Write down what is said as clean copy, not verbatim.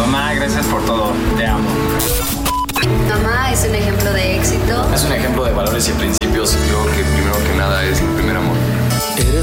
Mamá, gracias por todo. Te amo. Mamá es un ejemplo de éxito. Es un ejemplo de valores y principios.